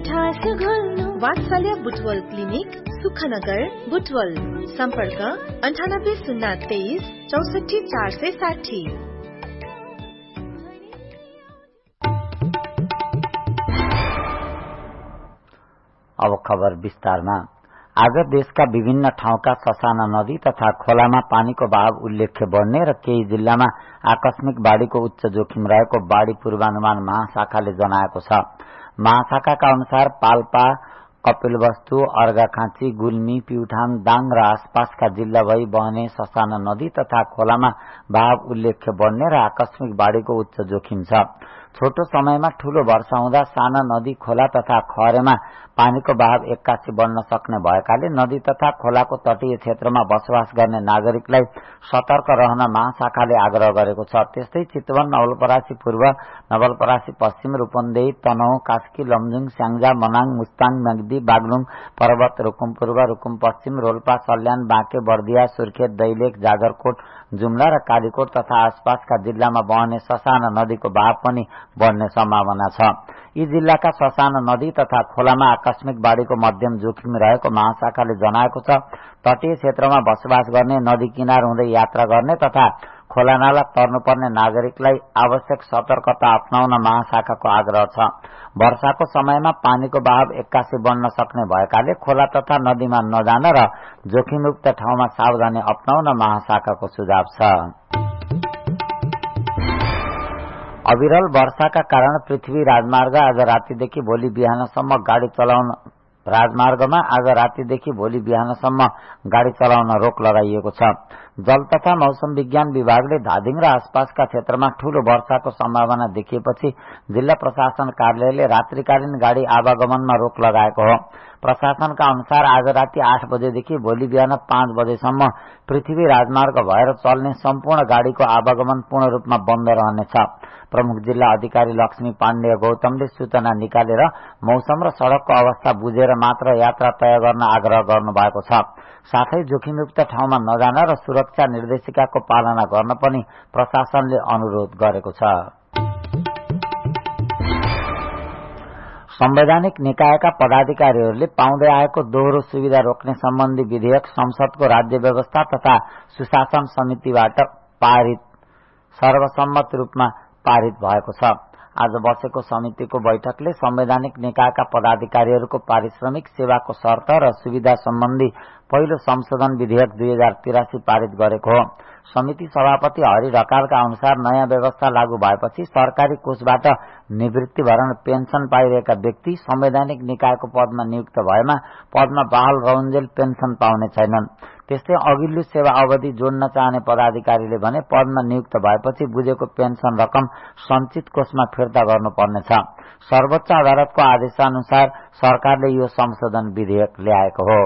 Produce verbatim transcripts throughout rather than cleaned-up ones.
मिठास घोल्नु वात्सल्य बुटवल क्लिनिक सुखनगर बुटवल सम्पर्क अन्ठानब्बे शून्य तेइस चौसठी चार सय साठी। अब खबर विस्तारमा। आज देशका विभिन्न ठाउँका ससाना नदी तथा खोलामा पानीको बहाव उल्लेख्य बढ्ने र केही जिल्लामा आकस्मिक बाढ़ीको उच्च जोखिम रहेको बाढ़ी पूर्वानुमान महाशाखाले जनाएको छ। महाशाखाका अनुसार पाल्पा, कपिलवस्तु, अर्घाखाँची, गुल्मी, प्युठान, दाङ र आसपासका जिल्ला भई बहने ससाना नदी तथा खोलामा बहाव उल्लेख्य बढ्ने र आकस्मिक बाढ़ीको उच्च जोखिम छ। छोटो समयमा ठूलो वर्षा हुँदा साना नदी, खोला तथा खहरेमा पानीको बहाव एक्कासी बढ्न सक्ने भएकाले नदी तथा खोलाको तटीय क्षेत्रमा बसोबास गर्ने नागरिकलाई सतर्क रहन महाशाखाले आग्रह गरेको छ। त्यस्तै चितवन, नवलपरासी पूर्व, नवलपरासी पश्चिम, रूपन्देही, तनहुँ, कास्की, लमजुङ, स्याङ्जा, मनाङ, मुस्ताङ, म्याग्दी, बागलुङ, पर्वत, रुकुम पूर्व, रुकुम पश्चिम, रोल्पा, सल्यान, बाँके, बर्दिया, सुर्खेत, दैलेख, जाजरकोट, जुम्ला र कालीकोट तथा आसपासका जिल्लामा बहने ससाना नदीको बहाव पनि बढ्ने सम्भावना छ। यी जिल्लाका ससाना नदी तथा खोलामा आकस्मिक बाढ़ीको मध्यम जोखिम रहेको महाशाखाले जनाएको छ। तटीय क्षेत्रमा बसोबास गर्ने, नदी किनार हुँदै यात्रा गर्ने तथा खोला नाला तर्नुपर्ने नागरिकलाई आवश्यक सतर्कता अपनाउन महाशाखाको आग्रह छ। वर्षाको समयमा पानीको बहाव एक्कासी बढ्न सक्ने भएकाले खोला तथा नदीमा नजान र जोखिमयुक्त ठाउँमा सावधानी अपनाउन महाशाखाको सुझाव छ। अविरल वर्षाका कारण पृथ्वी राजमार्ग आज रातिदेखि भोलि बिहानसम्म गाड़ी चलाउन राजमार्गमा आज रातिदेखि भोलि बिहानसम्म गाड़ी चलाउन रोक लगाइएको छ। जल तथा मौसम विज्ञान विभागले धादिङ र आसपासका क्षेत्रमा ठूलो वर्षाको सम्भावना देखिएपछि जिल्ला प्रशासन कार्यालयले रात्रिकालीन गाड़ी आवागमनमा रोक लगाएको हो। प्रशासनका अनुसार आज राति आठ बजेदेखि भोलि बिहान पाँच बजेसम्म पृथ्वी राजमार्ग भएर चल्ने सम्पूर्ण गाड़ीको आवागमन पूर्ण रूपमा बन्द रहनेछ। प्रमुख जिल्ला अधिकारी लक्ष्मी पाण्डेय गौतमले सूचना निकालेर मौसम र सड़कको अवस्था बुझेर मात्र यात्रा तय गर्न आग्रह गर्नुभएको छ। साथै जोखिमयुक्त ठाउँमा नजान र सुरक्षा निर्देशिकाको पालना गर्न पनि प्रशासनले अनुरोध गरेको छ। संवैधानिक निकायका पदाधिकारीहरूले पाउँदै आएको दोहोरो सुविधा रोक्ने सम्बन्धी विधेयक संसदको राज्य व्यवस्था तथा सुशासन समितिबाट पारित सर्वसम्मत रूपमा पारित भएको छ। आज बसेको समितिको बैठकले संवैधानिक निकायका पदाधिकारीहरूको पारिश्रमिक, सेवाको शर्त र सुविधा सम्बन्धी पहिलो संशोधन विधेयक दुई हजार तिरासी पारित गरेको हो। समिति सभापति हरि ढकालका अनुसार नयाँ व्यवस्था लागू भएपछि सरकारी कोषबाट निवृत्तिभरण पेन्सन पाइरहेका व्यक्ति संवैधानिक निकायको पदमा नियुक्त भएमा पदमा बहाल रहउन्जेल पेन्सन पाउने छैनन्। त्यस्तै अघिल्लो सेवा अवधि जोड्न चाहने पदाधिकारीले भने पदमा नियुक्त भएपछि बुझेको पेन्सन रकम सञ्चित कोषमा फिर्ता गर्नुपर्नेछ। सर्वोच्च अदालतको आदेशानुसार सरकारले यो संशोधन विधेयक ल्याएको हो।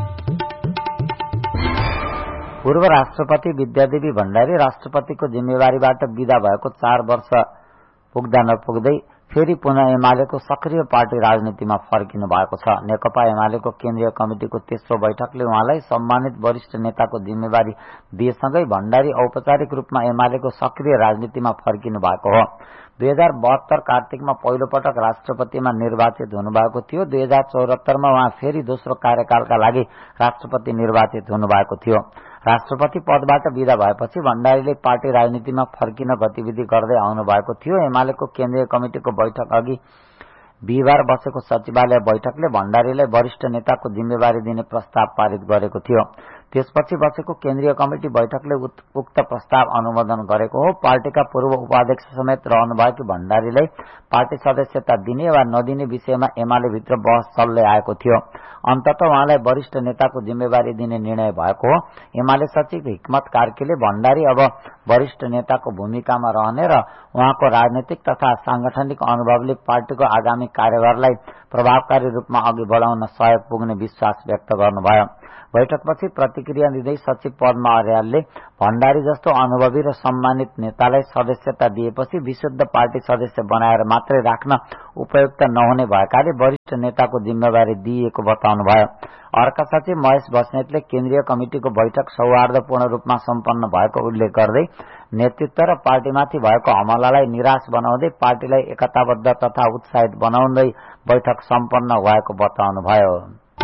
पूर्व राष्ट्रपति विद्यादेवी भण्डारी राष्ट्रपतिको जिम्मेवारीबाट विदा भएको चार वर्ष पुग्दा नपुग्दै फेरि पुनः एमालेको सक्रिय पार्टी राजनीतिमा फर्किनु भएको छ। नेकपा एमालेको केन्द्रीय कमिटिको तेस्रो बैठकले उहाँलाई सम्मानित वरिष्ठ नेताको जिम्मेवारी दिएसँगै भण्डारी औपचारिक रूपमा एमालेको सक्रिय राजनीतिमा फर्किनु भएको हो। दुई हजार बहत्तर कार्तिकमा पहिलो पटक राष्ट्रपतिमा निर्वाचित हुनुभएको थियो। दुई हजार चौहत्तरमा उहाँ फेरि दोस्रो कार्यकालका लागि राष्ट्रपति निर्वाचित हुनुभएको थियो। राष्ट्रपति पदबाट विदा भएपछि भण्डारीले पार्टी राजनीतिमा फर्किन गतिविधि गर्दै आउनु भएको थियो। एमालेको केन्द्रीय कमिटिको बैठक अघि बिहिबार बसेको सचिवालय बैठकले भण्डारीलाई वरिष्ठ नेताको जिम्मेवारी दिने प्रस्ताव पारित गरेको थियो। त्यसपछि बसेको केन्द्रीय कमिटी बैठकले उक्त प्रस्ताव अनुमोदन गरेको हो। पार्टीका पूर्व उपाध्यक्ष समेत रहनुभएकी भण्डारीलाई पार्टी सदस्यता दिने वा नदिने विषयमा एमाले भित्र बहस चल्दै आएको थियो। अन्ततः उहाँलाई वरिष्ठ नेताको जिम्मेवारी दिने निर्णय भएको हो। एमाले सचिव हिक्मत कार्कीले भण्डारी अब वरिष्ठ नेताको भूमिकामा रहने र उहाँको राजनीतिक तथा सांगठनिक अनुभवले पार्टीको आगामी कार्यभारलाई प्रभावकारी रूपमा अघि बढाउन सहयोग पुग्ने विश्वास व्यक्त गर्नुभयो। बैठकपछि प्रतिक्रिया दिँदै सचिव पद्मा अर्यालले भण्डारी जस्तो अनुभवी र सम्मानित नेतालाई सदस्यता दिएपछि विशुद्ध पार्टी सदस्य बनाएर मात्रै राख्न उपयुक्त नहुने भएकाले वरिष्ठ नेताको जिम्मेवारी दिइएको बताउनुभयो। अर्का सचिव महेश बस्नेतले केन्द्रीय कमिटिको बैठक सौहार्दपूर्ण रूपमा सम्पन्न भएको उल्लेख गर्दै नेतृत्व र पार्टीमाथि भएको हमलालाई निराश बनाउँदै पार्टीलाई एकताबद्ध तथा उत्साहित बनाउँदै बैठक सम्पन्न भएको बताउनुभयो।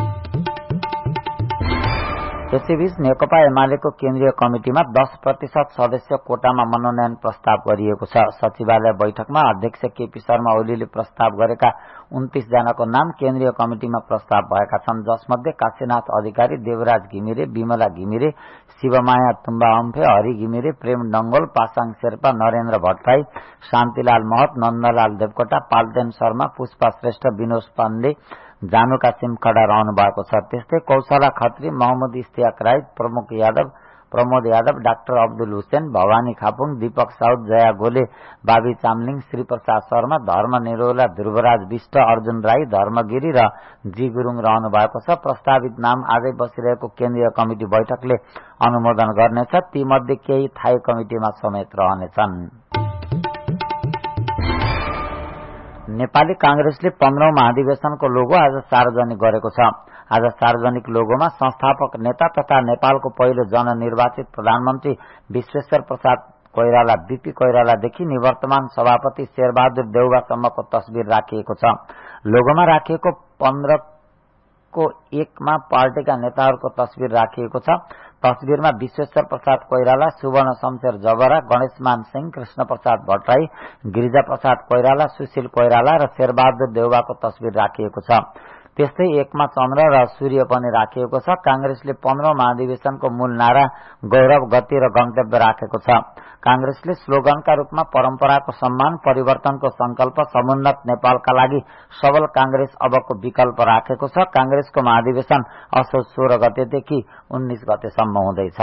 यसैबीच नेकपा एमालेको केन्द्रीय कमिटिमा दस प्रतिशत सदस्य कोटामा मनोनयन प्रस्ताव गरिएको छ। सचिवालय बैठकमा अध्यक्ष केपी शर्मा ओलीले प्रस्ताव गरेका उन्तीस जनाको नाम केन्द्रीय कमिटिमा प्रस्ताव भएका छन्, जसमध्ये काशीनाथ अधिकारी, देवराज घिमिरे, विमला घिमिरे, शिवमाया तुम्बा अम्फे, हरि घिमिरे, प्रेम डंगोल, पासाङ शेर्पा, नरेन्द्र भट्टराई, शान्तिलाल महत, नन्दलाल देवकोटा, पाल्देन शर्मा, पुष्पा श्रेष्ठ, विनोद पाण्डे, जानुका सिमखडा रहनु भएको छ। त्यस्तै कौशला खत्री, मोहम्मद इस्तियाक राई, प्रमुख यादव, प्रमोद यादव, डाक्टर अब्दुल हुसेन, भवानी खापुङ, दीपक साउद, जया गोले, बाबी चामलिङ, श्रीप्रसाद शर्मा, धर्म निरोला, ध्रुवराज विष्ट, अर्जुन राई, धर्मगिरी र जी गुरुङ रहनु भएको छ। प्रस्तावित नाम आजै बसिरहेको केन्द्रीय कमिटी बैठकले अनुमोदन गर्नेछ। तीमध्ये केही थायी कमिटिमा समेत रहनेछन्। नेपाली कांग्रेसले पन्ध्रौं महाधिवेशनको लोगो आज सार्वजनिक गरेको छ। आज सार्वजनिक लोगोमा संस्थापक नेता तथा नेपालको पहिलो जननिर्वाचित प्रधानमन्त्री विश्वेश्वर प्रसाद कोइराला बीपी कोइरालादेखि निवर्तमान सभापति शेरबहादुर देउवासम्मको तस्बिर राखिएको छ। लोगोमा राखिएको पन्ध्रको एकमा पार्टीका नेताहरूको तस्बिर राखिएको छ। तस्बिरमा विश्वेश्वर प्रसाद कोइराला, सुवर्ण शमशेर जबरा, गणेशमान सिंह, कृष्ण प्रसाद भट्टराई, गिरिजा प्रसाद कोइराला, सुशील कोइराला र शेरबहादुर देउवाको तस्बिर राखिएको छ। त्यस्तै एकमा चन्द्र र सूर्य पनि राखिएको छ। कांग्रेसले पन्ध्रौं महाधिवेशनको मूल नारा गौरव, गति र गन्तव्य राखेको छ। कांग्रेसले स्लोगनका रूपमा परम्पराको सम्मान, परिवर्तनको संकल्प, समुन्नत नेपालका लागि सबल कांग्रेस अबको विकल्प राखेको छ। कांग्रेसको महाधिवेशन असोज सोह्र गतेदेखि उन्नाइस गतेसम्म हुँदैछ।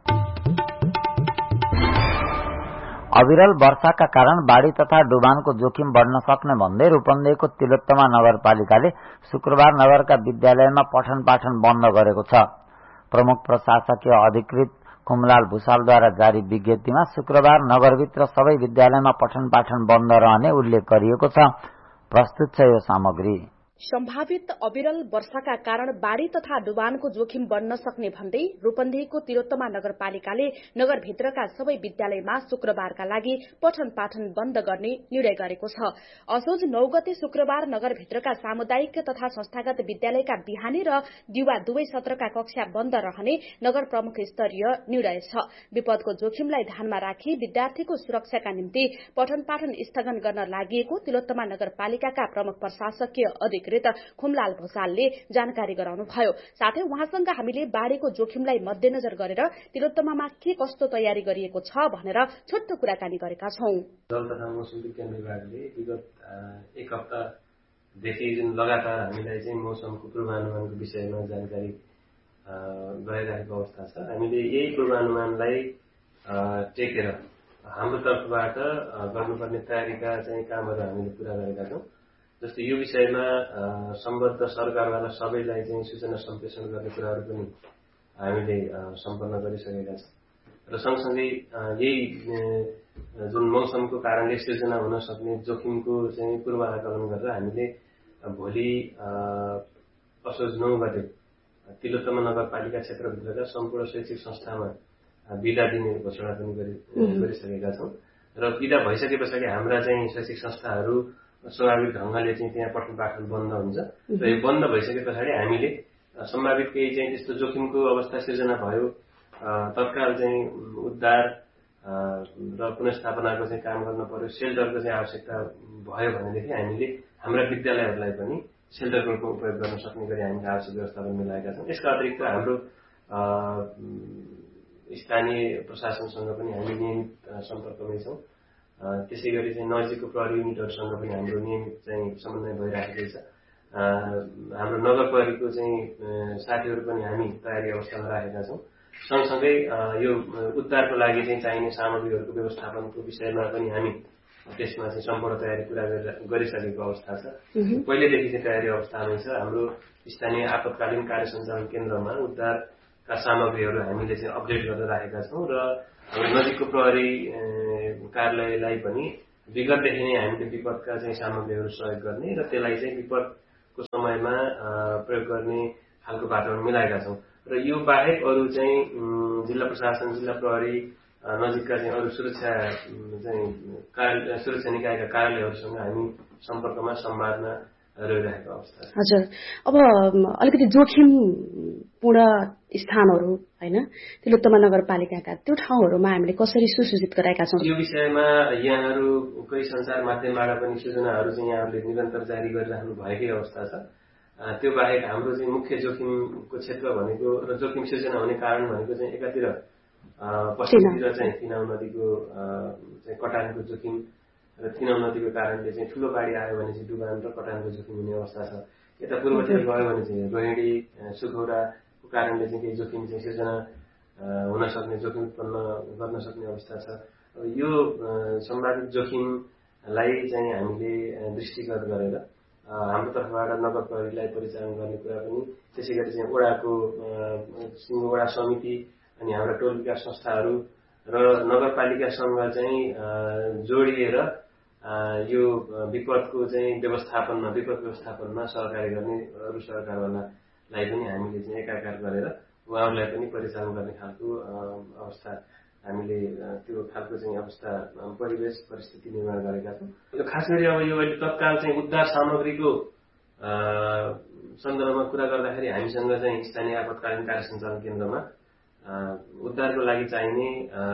अविरल वर्षाका कारण बाढ़ी तथा डुबानको जोखिम बढ़न सक्ने भन्दै रूपन्देहीको तिलोत्तमा नगरपालिकाले शुक्रबार नगरका विद्यालयमा पठन पाठन बन्द गरेको छ। प्रमुख प्रशासकीय अधिकृत कुमलाल भूषालद्वारा जारी विज्ञप्तिमा शुक्रबार नगरभित्र सबै विद्यालयमा पठन पाठन बन्द रहने उल्लेख गरिएको छ। प्रस्तुत छ यो सामग्री। सम्भावित अविरल वर्षाका कारण बाढ़ी तथा डुबानको जोखिम बढ़न सक्ने भन्दै रूपन्देहीको तिलोत्तमा नगरपालिकाले नगरभित्रका सबै विद्यालयमा शुक्रबारका लागि पठन पाठन बन्द गर्ने निर्णय गरेको छ। असोज नौ गते शुक्रबार नगरभित्रका सामुदायिक तथा संस्थागत विद्यालयका बिहानी र दिवा दुवै सत्रका कक्षा बन्द रहने नगर प्रमुख स्तरीय निर्णय छ। विपदको जोखिमलाई ध्यानमा राखी विद्यार्थीको सुरक्षाका निम्ति पठन पाठन स्थगन गर्न लागि तिलोत्तमा नगरपालिकाका प्रमुख प्रशासकीय अधिकृत खुमलाल भूषालले जानकारी गराउनुभयो। साथै उहाँसँग हामीले बाढ़ीको जोखिमलाई मध्यनजर गरेर तिलोत्तमामा के कस्तो तयारी गरिएको छ भनेर छोटो कुराकानी गरेका छौं। जल तथा मौसम विज्ञान विभागले विगत एक हप्तादेखि जुन लगातार हामीलाई चाहिँ मौसमको पूर्वानुमानको विषयमा जानकारी गराइरहेको अवस्था छ, हामीले यही पूर्वानुमानलाई टेकेर हाम्रो तर्फबाट गर्नुपर्ने तयारीका चाहिँ कामहरू हामीले पूरा गरेका छौं। जस्तै यो विषयमा सम्बद्ध सरकारवाला सबैलाई चाहिँ सूचना सम्प्रेषण गर्ने कुराहरू पनि हामीले सम्पन्न गरिसकेका छौं र सँगसँगै यही जुन मौसमको कारणले सिर्जना हुन सक्ने जोखिमको चाहिँ पूर्वाकलन गरेर हामीले भोलि असोज नौ गते तिलोत्तमा नगरपालिका क्षेत्रभित्रका सम्पूर्ण शैक्षिक संस्थामा बिदा दिने घोषणा पनि गरिसकेका छौं र बिदा भइसके पछाडि हाम्रा चाहिँ शैक्षिक संस्थाहरू स्वाभाविक ढंगले चाहिँ त्यहाँ पठन पाठन बन्द हुन्छ र यो बन्द भइसके पछाडि हामीले सम्भावित केही चाहिँ त्यस्तो जोखिमको अवस्था सिर्जना भयो, तत्काल चाहिँ उद्धार र पुनर्स्थापनाको चाहिँ काम गर्न पर्यो, सेल्टरको चाहिँ आवश्यकता भयो भनेदेखि हामीले हाम्रा विद्यालयहरूलाई पनि सेल्टरको उपयोग गर्न सक्ने गरी हामीले आवश्यक व्यवस्थापन मिलाएका छौं। यसका अतिरिक्त हाम्रो स्थानीय प्रशासनसँग पनि हामी नियमित सम्पर्कमै छौं। त्यसै गरी चाहिँ नजिकको प्रहरी युनिटहरूसँग पनि हाम्रो नियमित चाहिँ समन्वय भइरहेको छ। हाम्रो नगर प्रहरीको चाहिँ साथीहरू पनि हामी तयारी अवस्थामा राखेका छौं। सँगसँगै यो उद्धारको लागि चाहिँ चाहिने सामग्रीहरूको व्यवस्थापनको विषयमा पनि हामी त्यसमा चाहिँ सम्पूर्ण तयारी पुरा गरिसकेको अवस्था छ। पहिलेदेखि चाहिँ तयारी अवस्थामै छ। हाम्रो स्थानीय आपतकालीन कार्य सञ्चालन केन्द्रमा उद्धारका सामग्रीहरू हामीले चाहिँ अपडेट गरेर राखेका छौँ र हाम्रो नजिकको प्रहरी कार्यालयलाई पनि विगतदेखि नै हामीले विपदका चाहिँ सामग्रीहरू सहयोग गर्ने र त्यसलाई चाहिँ विपदको समयमा प्रयोग गर्ने खालको वातावरण मिलाएका छौँ र यो बाहेक अरू चाहिँ जिल्ला प्रशासन जिल्ला प्रहरी नजिकका चाहिँ अरू सुरक्षा चाहिँ कार्य सुरक्षा निकायका कार्यालयहरूसँग हामी सम्पर्कमा संवादमा रहिरहेको अवस्था छ। हजुर, अब अलिकति जोखिमपूर्ण स्थानहरू हैन तिलोत्तमा नगरपालिकाका त्यो ठाउँहरूमा हामीले कसरी सुसूचित गराएका छौँ? यो विषयमा यहाँहरूकै सञ्चार माध्यमबाट पनि सूचनाहरू चाहिँ यहाँहरूले निरन्तर जारी गरिराख्नु भएकै अवस्था छ। त्यो बाहेक हाम्रो चाहिँ मुख्य जोखिमको क्षेत्र भनेको र जोखिम सिर्जना हुने कारण भनेको चाहिँ एकातिर पश्चिमतिर चाहिँ तिनाउ नदीको चाहिँ कटानको जोखिम र तिनाउ नदीको कारणले चाहिँ ठूलो बाढी आयो भने चाहिँ डुबान र कटानको जोखिम हुने अवस्था छ। यता पूर्वतिर गयो भने चाहिँ रोहिणी सुखौराको कारणले चाहिँ केही जोखिम चाहिँ सिर्जना हुन सक्ने जोखिम उत्पन्न गर्न सक्ने अवस्था छ। यो सम्भावित जोखिमलाई चाहिँ हामीले दृष्टिगत गरेर हाम्रो तर्फबाट नगर प्रहरीलाई परिचालन गर्ने कुरा पनि त्यसै गरी चाहिँ ओडाको सिङ्गो वडा समिति अनि हाम्रा टोल विकास संस्थाहरू र नगरपालिकासँग चाहिँ जोडिएर यो विपदको चाहिँ व्यवस्थापनमा विपद व्यवस्थापनमा सहकारी गर्ने अरू सरकारवालालाई पनि हामीले चाहिँ एकाकार गरेर उहाँहरूलाई पनि परिचालन गर्ने खालको अवस्था हामीले त्यो खालको चाहिँ अवस्था परिवेश परिस्थिति निर्माण गरेका छौँ। खास गरी अब यो अहिले तत्काल चाहिँ उद्धार सामग्रीको सन्दर्भमा कुरा गर्दाखेरि हामीसँग चाहिँ स्थानीय आपतकालीन कार्य सञ्चालन केन्द्रमा उद्धारको लागि चाहिने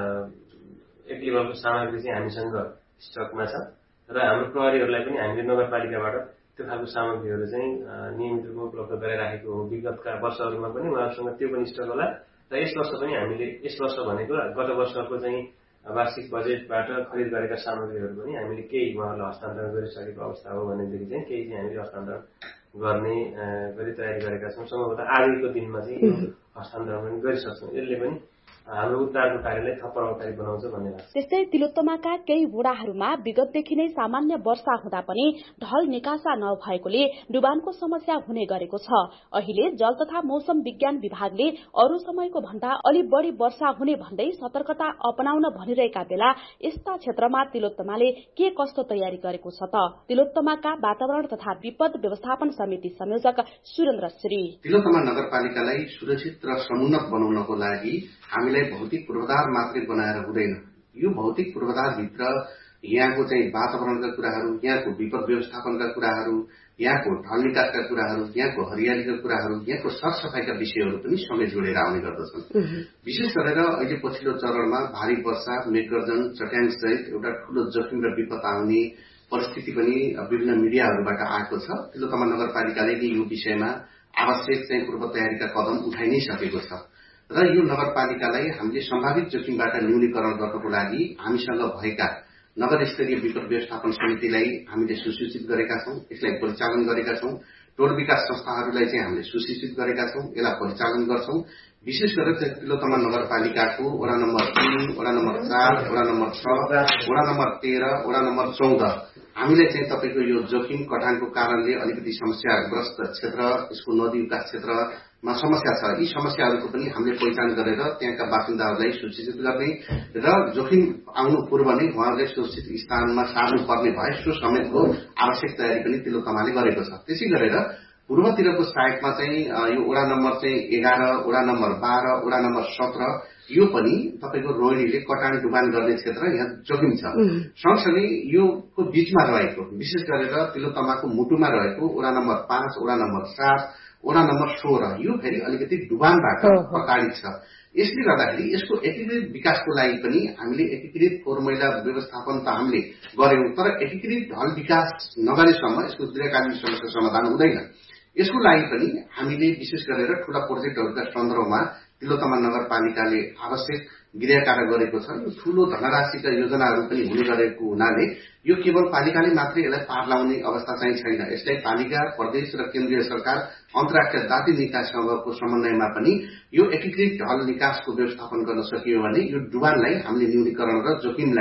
एक लेभलको सामग्री चाहिँ हामीसँग स्टकमा छ र हाम्रो प्रहरीहरूलाई पनि हामीले नगरपालिकाबाट त्यो खालको सामग्रीहरू चाहिँ नियमित रूपमा उपलब्ध गराइराखेको हो। विगतका वर्षहरूमा पनि उहाँहरूसँग त्यो पनि स्टक होला र यस वर्ष पनि हामीले यस वर्ष भनेको गत वर्षको चाहिँ वार्षिक बजेटबाट खरिद गरेका सामग्रीहरू पनि हामीले केही उहाँहरूलाई हस्तान्तरण गरिसकेको अवस्था हो भनेदेखि चाहिँ केही चाहिँ हामीले हस्तान्तरण गर्ने गरी तयारी गरेका छौँ। सम्भवतः आजको दिनमा चाहिँ यो हस्तान्तरण पनि गरिसक्छौँ। यसले पनि हाम्रो उद्धारको कार्यलाई थप प्रभावकारी बनाउँछ भन्ने लाग्छ। त्यस्तै तिलोत्तमाका केही वडाहरूमा विगतदेखि नै सामान्य वर्षा हुँदा पनि ढल निकासा नभएकोले डुबानको समस्या हुने गरेको छ। अहिले जल तथा मौसम विज्ञान विभागले अरू समयको भन्दा अलि बढी वर्षा हुने भन्दै सतर्कता अपनाउन भनिरहेका बेला यस्ता क्षेत्रमा तिलोत्तमाले के कस्तो तयारी गरेको छ त? तिलोत्तमाका वातावरण तथा विपद व्यवस्थापन समिति संयोजक सुरेन्द्र श्री। तिलोत्तमा नगरपालिकालाई सुरक्षित र समुन्नत बनाउनको लागि हामीलाई भौतिक पूर्वाधार मात्रै बनाएर हुँदैन। यो भौतिक पूर्वाधारभित्र यहाँको चाहिँ वातावरणका कुराहरू, यहाँको विपद व्यवस्थापनका कुराहरू, यहाँको ढल निकासका कुराहरू, यहाँको हरियालीका कुराहरू, यहाँको सरसफाईका विषयहरू पनि समेत जोडेर आउने गर्दछन्। विशेष गरेर अहिले पछिल्लो चरणमा भारी वर्षा, मेघगर्जन, चट्याङ सहित एउटा ठूलो जोखिम र विपद आउने परिस्थिति पनि विभिन्न मिडियाहरूबाट आएको छ। तिलोत्तमा नगरपालिकाले यो विषयमा आवश्यक चाहिँ पूर्व तयारीका कदम उठाइ नै सकेको छ र यो नगरपालिकालाई हामीले सम्भावित जोखिमबाट न्यूनीकरण गर्नको लागि हामीसँग भएका नगर स्तरीय विपद व्यवस्थापन समितिलाई हामीले सुसूचित गरेका छौं, यसलाई परिचालन गरेका छौं। टोल विकास संस्थाहरूलाई चाहिँ हामीले सुसूचित गरेका छौं, यसलाई परिचालन गर्छौं। विशेष गरेर तिलोत्तमा नगरपालिकाको वडा नम्बर तीन, वडा नम्बर चार, वडा नम्बर छ, वडा नम्बर तेह्र, वडा नम्बर चौध हामीले चाहिँ तपाईको यो जोखिम कटानको कारणले अलिकति समस्याग्रस्त क्षेत्र, यसको नदी विकास क्षेत्रमा समस्या छ। यी समस्याहरूको पनि हामीले पहिचान गरेर त्यहाँका बासिन्दाहरूलाई सूचित गर्ने र जोखिम आउनु पूर्व नै उहाँहरूले सुरक्षित स्थानमा सार्नु पर्ने भए सो समेतको आवश्यक तयारी पनि तिलोत्तमाले गरेको छ। त्यसै गरेर पूर्वतिरको साइडमा चाहिँ यो वडा नम्बर चाहिँ एघार, वडा नम्बर बाह्र, वडा नम्बर सत्र यो पनि तपाईको रोहिणीले कटान डुबान गर्ने क्षेत्र यहाँ जोखिम छ। सँगसँगै योको बीचमा रहेको विशेष गरेर तिलोत्तमाको मुटुमा रहेको वडा नम्बर पाँच, वडा नम्बर सात, वडा नम्बर सोह्र यो फेरि अलिकति डुबानबाट प्रताडित छ। यसले गर्दाखेरि यसको एकीकृत विकासको लागि पनि हामीले एकीकृत फोहोर मैला व्यवस्थापन त हामीले गर्यौं, तर एकीकृत ढल विकास नगरेसम्म यसको दीर्घकालीन समस्या समाधान हुँदैन। यसको लागि पनि हामीले विशेष गरेर ठूला प्रोजेक्टहरूका सन्दर्भमा तिलोत्तमा नगरपालिकाले आवश्यक गृह कार्य गरेको छ। यो ठूलो धनराशिका योजनाहरू पनि हुने गरेको हुनाले यो केवल पालिकाले मात्रै यसलाई पार लाउने अवस्था चाहिँ छैन। यसलाई पालिका, प्रदेश र केन्द्रीय सरकार, अन्तर्राष्ट्रिय जाति निकायसँगको समन्वयमा पनि यो एकीकृत ढल निकासको व्यवस्थापन गर्न सकियो भने यो डुबानलाई हामीले न्यूनीकरण र जोखिमलाई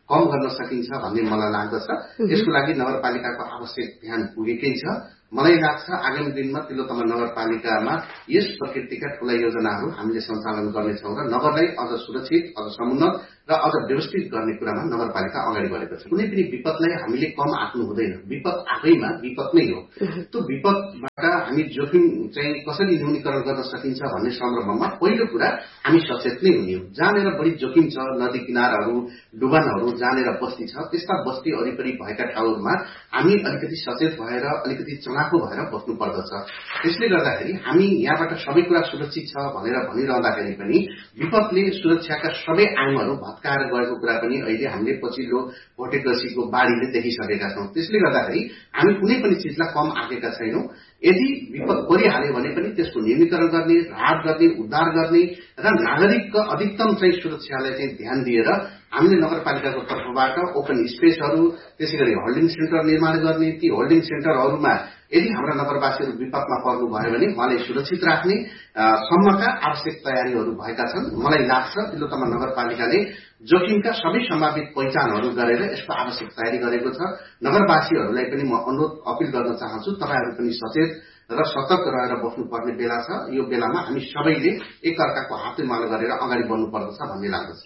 कम गर्न सकिन्छ भन्ने मलाई लाग्दछ। यसको लागि नगरपालिकाको आवश्यक ध्यान पुगेकै छ। मलाई लाग्छ आगामी दिनमा तिलोत्तमा नगरपालिकामा यस प्रकृतिका ठूला योजनाहरू हामीले सञ्चालन गर्नेछौँ र नगरलाई अझ सुरक्षित, अझ समुन्नत र अझ व्यवस्थित गर्ने कुरामा नगरपालिका अगाडि बढेको छ। कुनै पनि विपदलाई हामीले कम आँक्नु हुँदैन। विपद आफैमा विपद नै हो। त्यो विपदबाट हामी जोखिम चाहिँ कसरी न्यूनीकरण गर्न सकिन्छ भन्ने सन्दर्भमा पहिलो कुरा हामी सचेत नै हुने हो। जहाँनिर बढी जोखिम छ, नदी किनाराहरू, डुबानहरू जहाँनिर बस्ती छ, त्यस्ता बस्ती वरिपरि भएका ठाउँहरूमा हामी अलिकति सचेत भएर अलिकति चलाखो भएर बस्नु पर्दछ। त्यसले गर्दाखेरि हामी यहाँबाट सबै कुरा सुरक्षित छ भनेर भनिरहँदाखेरि पनि विपदले सुरक्षाका सबै आयामहरू भत्काएर गएको कुरा पनि अहिले हामीले पछिल्लो भोटेगसीको बाढीले देखिसकेका छौं। त्यसले गर्दाखेरि हामी कुनै पनि चिजलाई कम आँकेका छैनौं। यदि विपद परिहाल्यो भने पनि त्यसको न्यूनीकरण गर्ने, राहत गर्ने, उद्धार गर्ने र नागरिकको अधिकतम चाहिँ सुरक्षालाई चाहिँ ध्यान दिएर हामीले नगरपालिकाको तर्फबाट ओपन स्पेसहरू, त्यसैगरी होल्डिङ सेन्टर निर्माण गर्ने, ती होल्डिङ सेन्टरहरूमा यदि हाम्रा नगरवासीहरू विपदमा पर्नु भयो भने उहाँलाई सुरक्षित राख्ने सम्मका आवश्यक तयारीहरू भएका छन्। मलाई लाग्छ तिलोत्तमा नगरपालिकाले जोखिमका सबै सम्भावित पहिचानहरू गरेर यसको आवश्यक तयारी गरेको छ। नगरवासीहरूलाई पनि म अनुरोध अपील गर्न चाहन्छु, तपाईहरू पनि सचेत र सतर्क रहेर बस्नुपर्ने बेला छ। यो बेलामा हामी सबैले एकअर्काको हातेमालो गरेर अगाडि बढ्नुपर्दछ भन्ने लाग्दछ।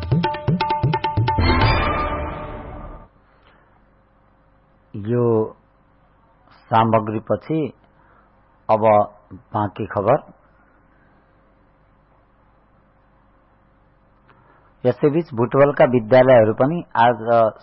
यो सामग्रीपछि अब बाँकी खबर। यसैबीच बुटवलका विद्यालयहरू पनि आज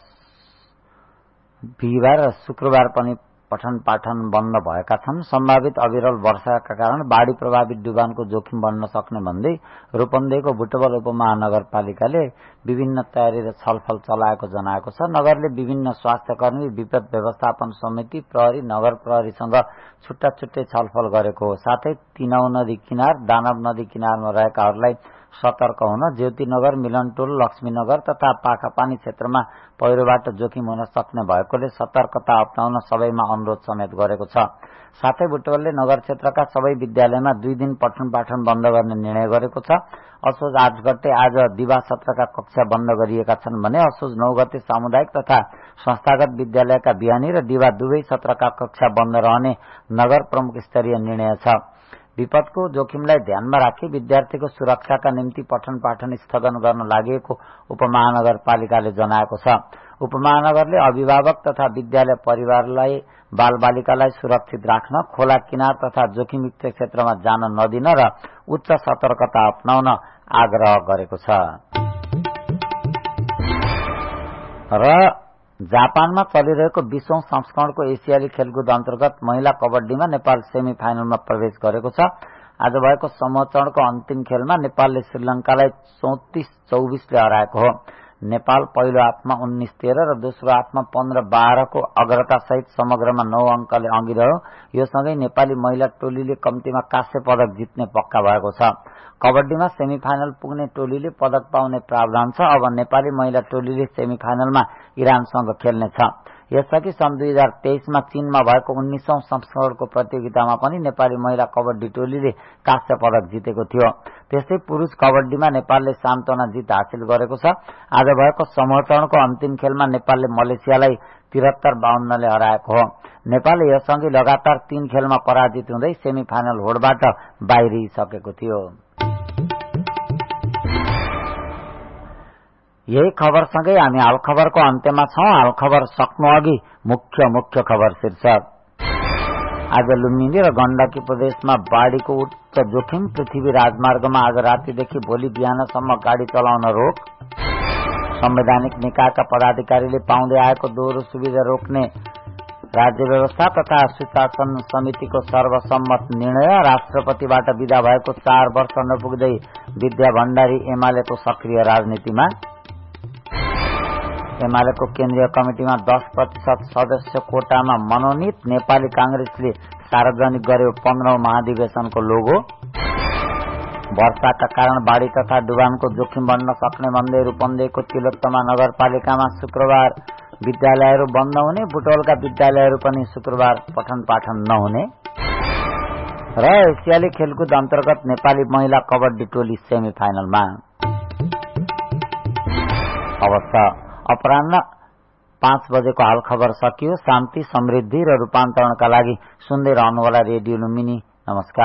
बिहिबार र शुक्रबार पनि पठन पाठन बन्द भएका छन्। सम्भावित अविरल वर्षाका कारण बाढ़ी प्रभावित डुबानको जोखिम बढ्न सक्ने भन्दै रूपन्देहीको बुटवल उपमहानगरपालिकाले विभिन्न तयारी र छलफल चलाएको जनाएको छ। नगरले विभिन्न स्वास्थ्यकर्मी, विपद व्यवस्थापन समिति, प्रहरी, नगर प्रहरीसँग छुट्टा छुट्टै छलफल गरेको हो। साथै तिनौ नदी किनार, दानव नदी किनारमा रहेकाहरूलाई सतर्क हुन ज्योतिनगर, मिलनटोल, लक्ष्मीनगर तथा पाखापानी क्षेत्रमा पहिरोबाट जोखिम हुन सक्ने भएकोले सतर्कता अपनाउन सबैमा अनुरोध समेत गरेको छ। साथै बुटवलले नगर क्षेत्रका सबै विद्यालयमा दुई दिन पठन पाठन बन्द गर्ने निर्णय गरेको छ। असोज आठ गते आज दिवा सत्रका कक्षा बन्द गरिएका छन् भने असोज नौ गते सामुदायिक तथा संस्थागत विद्यालयका बिहानी र दिवा दुवै सत्रका कक्षा बन्द रहने नगर प्रमुख स्तरीय निर्णय छ। विपदको जोखिमलाई ध्यानमा राखी विद्यार्थीको सुरक्षाका निम्ति पठन पाठन स्थगन गर्न लागेको उपमहानगरपालिकाले जनाएको छ। उपमहानगरले अभिभावक तथा विद्यालय परिवारलाई बालबालिकालाई सुरक्षित राख्न, खोला किनार तथा जोखिमयुक्त क्षेत्रमा जान नदिन र उच्च सतर्कता अपनाउन आग्रह गरेको छ। र जापानमा चलिरहेको बीसौं संस्करणको एसियाली खेलकुद अन्तर्गत महिला कबड्डीमा नेपाल सेमी फाइनलमा प्रवेश गरेको छ। आज भएको समूह चरणको अन्तिम खेलमा नेपालले श्रीलंकालाई चौतिस चौबीसले हराएको हो। नेपाल पहिलो हाफमा उन्नाइस तेह्र र दोस्रो हाफमा पन्ध्र बाह्रको अग्रतासहित समग्रमा नौ अंकले अघि रह्यो। यो सँगै नेपाली महिला टोलीले कम्तीमा काँस्य पदक जित्ने पक्का भएको छ। कबड्डीमा सेमी फाइनल पुग्ने टोलीले पदक पाउने प्रावधान छ। अब नेपाली महिला टोलीले सेमी फाइनलमा इरानसँग खेल्नेछ। यसअघि सन् दुई हजार तेइसमा चीनमा भएको उन्नाइसौं संस्करणको प्रतियोगितामा पनि नेपाली महिला कबड्डी टोलीले काँस्य पदक जितेको थियो। त्यस्तै पुरुष कबड्डीमा नेपालले सान्तवना जित हासिल गरेको छ। आज भएको समूह चरणको अन्तिम खेलमा नेपालले मलेसियालाई तिहत्तर बाहन्नले हराएको हो। नेपालले यसअघि लगातार तीन खेलमा पराजित हुँदै सेमी फाइनल होडबाट बाहिरिसकेको थियो। यही खबरसँगै हामी हाल खबरको अन्त्यमा छौं। हाल खबर सक्नु अघि मुख्य मुख्य खबर शीर्षक। आज लुम्बिनी र गण्डकी प्रदेशमा बाढ़ीको उच्च जोखिम। पृथ्वी राजमार्गमा आज रातिदेखि भोलि बिहानसम्म गाड़ी चलाउन रोक। संवैधानिक निकायका पदाधिकारीले पाउँदै आएको दोहोरो सुविधा रोक्ने राज्य व्यवस्था तथा सुशासन समितिको सर्वसम्मत निर्णय। राष्ट्रपतिबाट विदा भएको चार वर्ष नपुग्दै विद्या भण्डारी एमालेको सक्रिय राजनीतिमा। एमालेको केन्द्रीय कमिटिमा दस प्रतिशत सदस्य कोटामा मनोनित। नेपाली कांग्रेसले सार्वजनिक गर्यो पन्ध्रौं महाधिवेशनको लोगो। वर्षाका कारण बाढ़ी तथा डुबानको जोखिम बढ्न सक्ने भन्दै रूपन्देहीको तिलोत्तमा नगरपालिकामा शुक्रबार विद्यालयहरू बन्द हुने। बुटवलका विद्यालयहरू पनि शुक्रबार पठन पाठन नहुने। र एसियाली खेलकुद अन्तर्गत नेपाली महिला कबड्डी टोली सेमी फाइनलमा। अवश्य अपराह्न पाँच बजेको हाल खबर सकियो। शान्ति, समृद्धि र रूपान्तरणका लागि सुन्दै रहनुहोला रेडियो लुम्बिनी। नमस्कार।